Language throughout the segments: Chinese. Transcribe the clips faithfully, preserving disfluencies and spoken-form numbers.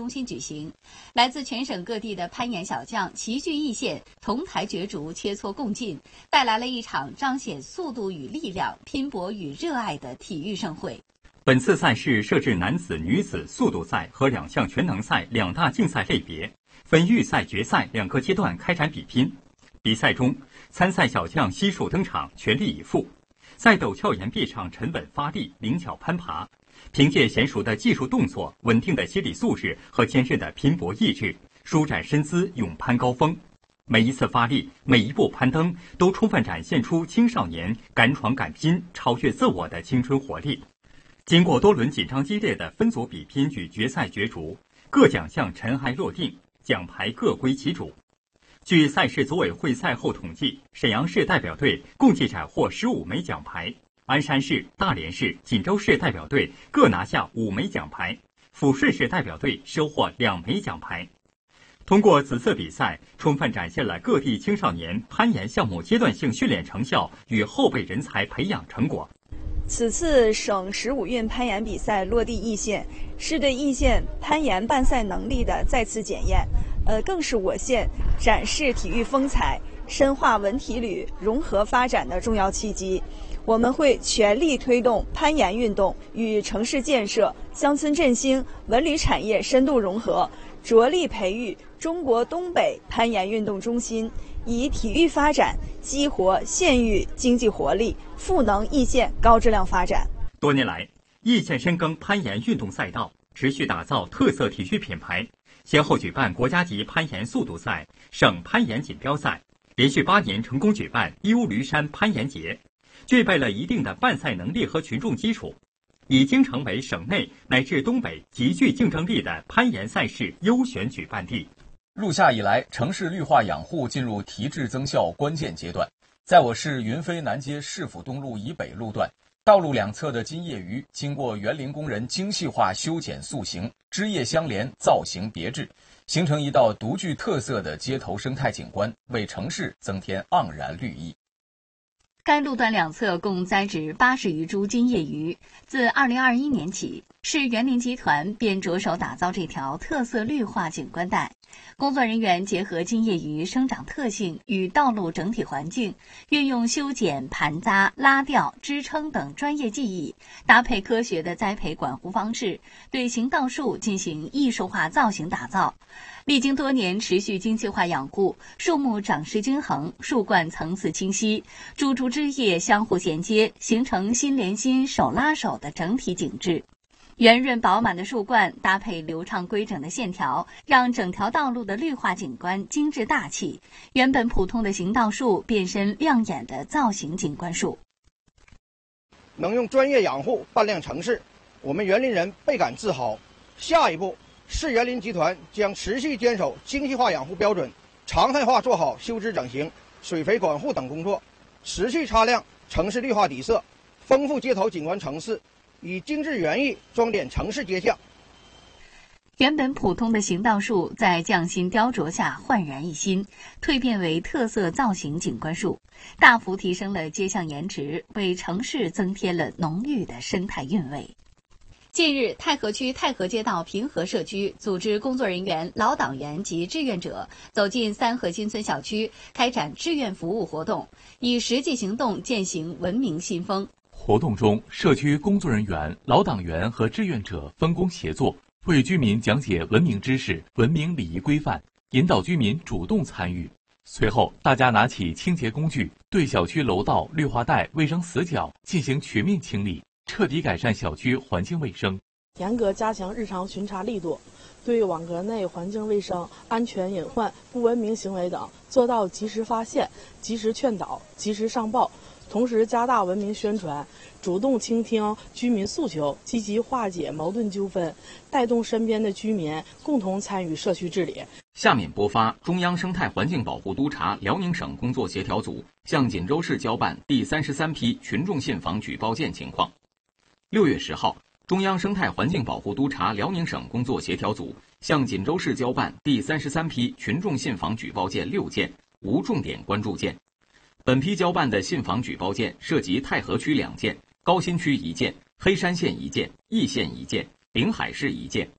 中心举行。来自全省各地的攀岩小将齐聚一线，同台角逐，切磋共进，带来了一场彰显速度与力量、拼搏与热爱的体育盛会。 本次赛事设置男子、女子速度赛和两项全能赛两大竞赛类别，分预赛、决赛两个阶段开展比拼。比赛中，参赛小将悉数登场，全力以赴，在陡峭岩壁上沉稳发力，灵巧攀爬，凭借娴熟的技术动作、稳定的心理素质和坚韧的拼搏意志，舒展身姿，勇攀高峰。每一次发力，每一步攀登，都充分展现出青少年敢闯敢拼、超越自我的青春活力。经过多轮紧张激烈的分组比拼与决赛角逐，各奖项尘埃落定，奖牌各归其主。据赛事组委会赛后统计，沈阳市代表队共计斩获十五枚奖牌，鞍山市、大连市、锦州市代表队各拿下五枚奖牌，抚顺市代表队收获两枚奖牌。通过此次比赛，充分展现了各地青少年攀岩项目阶段性训练成效与后备人才培养成果。 此次省十五运攀岩比赛落地易县，是对易县攀岩办赛能力的再次检验，呃，更是我县展示体育风采、深化文体旅融合发展的重要契机。我们会全力推动攀岩运动与城市建设、乡村振兴、文旅产业深度融合，着力培育中国东北攀岩运动中心，以体育发展激活县域经济活力，赋能易县高质量发展。 多年来，易县深耕攀岩运动赛道，持续打造特色体育品牌，先后举办国家级攀岩速度赛、省攀岩锦标赛，连续八年成功举办优驴山攀岩节，具备了一定的办赛能力和群众基础，已经成为省内乃至东北极具竞争力的攀岩赛事优选举办地。 入夏以来，城市绿化养护进入提质增效关键阶段。在我市云飞南街市府东路以北路段，道路两侧的金叶榆经过园林工人精细化修剪塑形，枝叶相连，造型别致，形成一道独具特色的街头生态景观，为城市增添盎然绿意。 该路段两侧共栽植八十余株金叶榆。自二零二一年起，市园林集团便着手打造这条特色绿化景观带。工作人员结合金叶榆生长特性与道路整体环境，运用修剪、盘扎、拉吊、支撑等专业技艺，搭配科学的栽培管护方式，对行道树进行艺术化造型打造。历经多年持续精细化养护，树木长势均衡，树冠层次清晰，株株枝叶相互衔接，形成心连心、手拉手的整体景致。圆润饱满的树冠搭配流畅规整的线条，让整条道路的绿化景观精致大气。原本普通的行道树变身亮眼的造型景观树。 能用专业养护扮亮城市，我们园林人倍感自豪。下一步，市园林集团将持续坚守精细化养护标准，常态化做好修枝整形、水肥管护等工作，持续擦亮城市绿化底色，丰富街头景观层次，以精致园艺装点城市街巷。 原本普通的行道树在匠心雕琢下焕然一新，蜕变为特色造型景观树，大幅提升了街巷颜值，为城市增添了浓郁的生态韵味。近日，太和区太和街道平和社区组织工作人员、老党员及志愿者走进三河新村小区，开展志愿服务活动，以实际行动践行文明新风。 活动中，社区工作人员、老党员和志愿者分工协作，为居民讲解文明知识、文明礼仪规范，引导居民主动参与。随后，大家拿起清洁工具，对小区楼道、绿化带、卫生死角进行全面清理，彻底改善小区环境卫生。 严格加强日常巡查力度，对网格内环境卫生、安全隐患、不文明行为等做到及时发现、及时劝导、及时上报。同时加大文明宣传，主动倾听居民诉求，积极化解矛盾纠纷，带动身边的居民共同参与社区治理。 下面播发中央生态环境保护督察辽宁省工作协调组向锦州市交办第三十三批群众信访举报件情况。六月十号，中央生态环境保护督察辽宁省工作协调组向锦州市交办第三十三批群众信访举报件六件，无重点关注件。本批交办的信访举报件涉及太和区两件、高新区一件、黑山县一件、易县一件、临海市一件。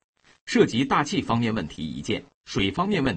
涉及大气方面问题一件，水方面问题